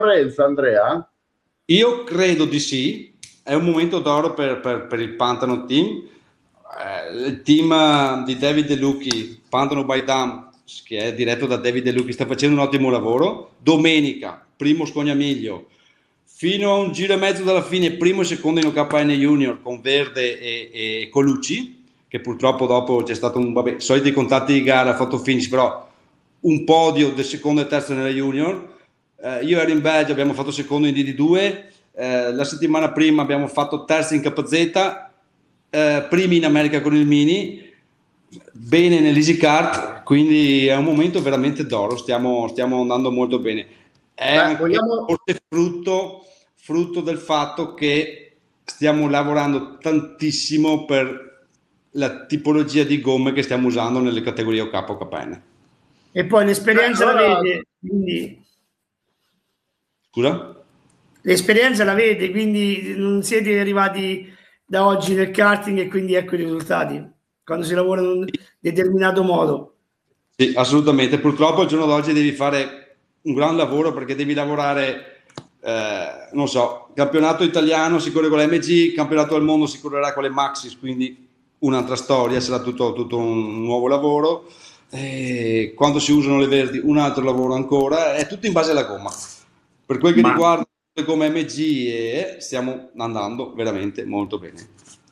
concorrenza, Andrea? Io credo di sì, è un momento d'oro per il Pantano Team. Il team di David De Lucchi, Pantano by Dam, che è diretto da David De Lucchi, sta facendo un ottimo lavoro. Domenica, primo Scognamiglio, fino a un giro e mezzo dalla fine, primo e secondo in OKN Junior con Verde e Colucci, che purtroppo dopo c'è stato soliti contatti di gara, fatto finish, però un podio del secondo e terzo nella Junior. Io ero in Belgio, abbiamo fatto secondo in DD2, la settimana prima abbiamo fatto terzo in KZ, primi in America con il Mini, bene nell'Easy Kart, quindi è un momento veramente d'oro, stiamo andando molto bene. È anche forse frutto del fatto che stiamo lavorando tantissimo per la tipologia di gomme che stiamo usando nelle categorie OK OKN. E poi l'esperienza la vede, quindi... Scusa? L'esperienza la vede, quindi non siete arrivati da oggi nel karting e quindi ecco i risultati, quando si lavora in un determinato modo. Sì, assolutamente. Purtroppo al giorno d'oggi devi fare un gran lavoro, perché devi lavorare, non so, campionato italiano si corre con l'MG, campionato del mondo si correrà con le Maxis, quindi un'altra storia, sarà tutto un nuovo lavoro. Quando si usano le verdi un altro lavoro ancora, è tutto in base alla gomma. Per quel che riguarda le gomme MG stiamo andando veramente molto bene.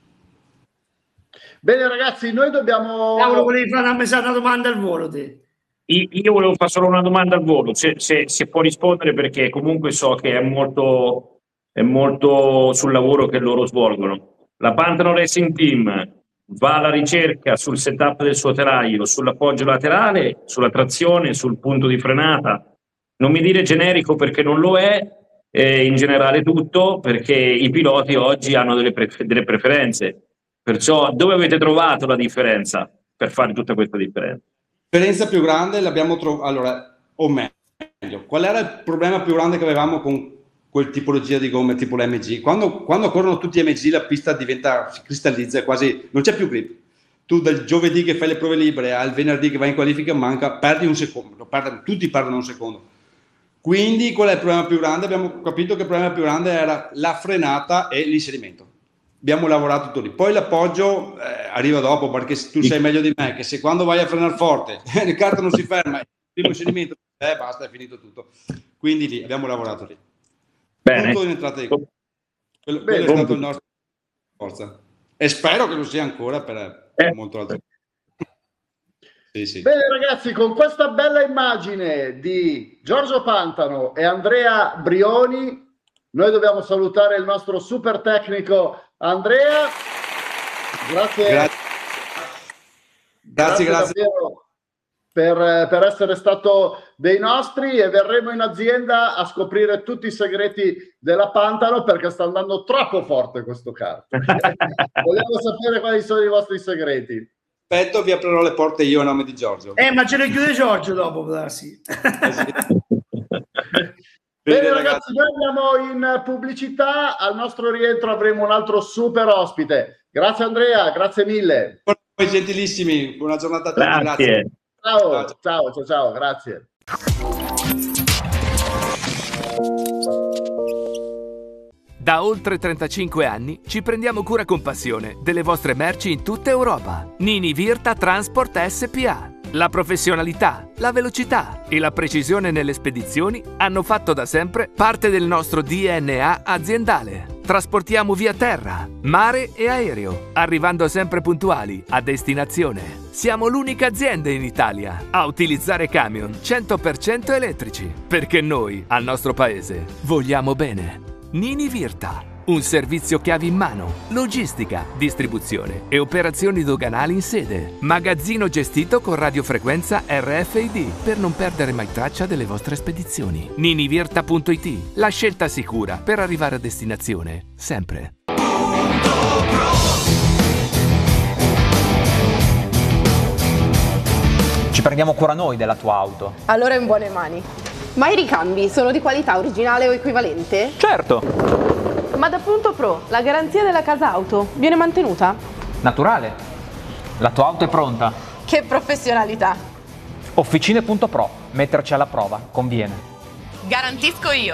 Bene ragazzi, noi dobbiamo... Paolo, volevi fare una domanda al volo te? Io volevo fare solo una domanda al volo, se può rispondere, perché comunque so che è molto sul lavoro che loro svolgono. La Pantano Racing Team va alla ricerca sul setup del suo telaio, sull'appoggio laterale, sulla trazione, sul punto di frenata. Non mi dire generico, perché non lo è, in generale tutto, perché i piloti oggi hanno delle preferenze. Perciò dove avete trovato la differenza per fare tutta questa differenza? La differenza più grande l'abbiamo trovata, allora, o meglio, qual era il problema più grande che avevamo con quel tipologia di gomme tipo l'MG? Quando corrono tutti MG la pista si cristallizza, quasi non c'è più grip. Tu dal giovedì che fai le prove libere al venerdì che vai in qualifica perdi un secondo, tutti perdono un secondo. Quindi qual è il problema più grande? Abbiamo capito che il problema più grande era la frenata e l'inserimento. Abbiamo lavorato tutto lì. Poi l'appoggio arriva dopo, perché tu sai meglio di me che se quando vai a frenare forte il kart non si ferma, il primo inserimento, basta, è finito tutto. Quindi lì abbiamo lavorato lì. Bene. Tutto in entrata di quello è stato il nostro forza. E spero che lo sia ancora per molto altro. Sì. Bene ragazzi, con questa bella immagine di Giorgio Pantano e Andrea Brioni, noi dobbiamo salutare il nostro super tecnico Andrea. Grazie davvero per essere stato dei nostri, e verremo in azienda a scoprire tutti i segreti della Pantano, perché sta andando troppo forte questo kart. Vogliamo sapere quali sono i vostri segreti. Aspetto, vi aprirò le porte io a nome di Giorgio. Ma ce le chiude Giorgio dopo, sì. Bene ragazzi, noi andiamo in pubblicità, al nostro rientro avremo un altro super ospite. Grazie Andrea, grazie mille. Gentilissimi, buona giornata a tutti. Grazie. Ciao, grazie. Da oltre 35 anni ci prendiamo cura con passione delle vostre merci in tutta Europa. Nini Virta Transport SPA. La professionalità, la velocità e la precisione nelle spedizioni hanno fatto da sempre parte del nostro DNA aziendale. Trasportiamo via terra, mare e aereo, arrivando sempre puntuali a destinazione. Siamo l'unica azienda in Italia a utilizzare camion 100% elettrici, perché noi, al nostro paese, vogliamo bene. Nini Virta, un servizio chiavi in mano, logistica, distribuzione e operazioni doganali in sede. Magazzino gestito con radiofrequenza RFID per non perdere mai traccia delle vostre spedizioni. Ninivirta.it, la scelta sicura per arrivare a destinazione, sempre. Ci prendiamo cura noi della tua auto. Allora è in buone mani. Ma i ricambi sono di qualità originale o equivalente? Certo! Ma da Punto Pro, la garanzia della casa auto viene mantenuta? Naturale. La tua auto è pronta. Che professionalità! Officine.pro, metterci alla prova, conviene. Garantisco io!